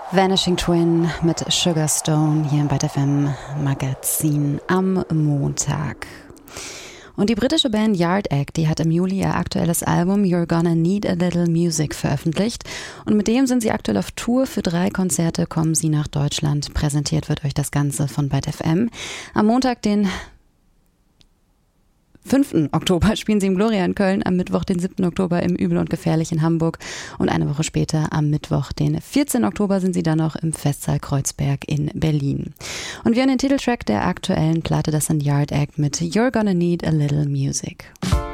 Vanishing Twin mit Sugar Stone hier im BITE FM Magazin am Montag. Und die britische Band Yard Act, die hat im Juli ihr aktuelles Album You're Gonna Need a Little Music veröffentlicht. Und mit dem sind sie aktuell auf Tour. Für 3 Konzerte kommen sie nach Deutschland. Präsentiert wird euch das Ganze von BITE FM. Am Montag, den 5. Oktober spielen sie im Gloria in Köln, am Mittwoch, den 7. Oktober im Übel und Gefährlich in Hamburg und eine Woche später, am Mittwoch, den 14. Oktober, sind sie dann noch im Festsaal Kreuzberg in Berlin. Und wir hören den Titeltrack der aktuellen Platte, das sind Yard Act mit You're Gonna Need a Little Music.